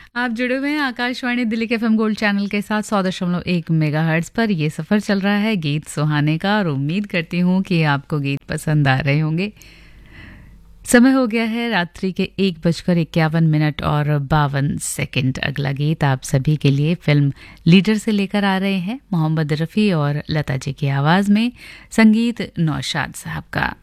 आप जुड़े हुए हैं आकाशवाणी दिल्ली के एफएम गोल्ड चैनल के साथ 100.1 मेगाहर्ट्ज पर। ये सफ़र चल रहा है गीत सुहाने का और उम्मीद करती हूँ कि आपको गीत पसंद आ रहे होंगे। समय हो गया है रात्रि के 1:51 और 52 अगला गीत आप सभी के लिए फिल्म लीडर से लेकर आ रहे हैं मोहम्मद रफ़ी और लता जी की आवाज़ में, संगीत नौशाद साहब का।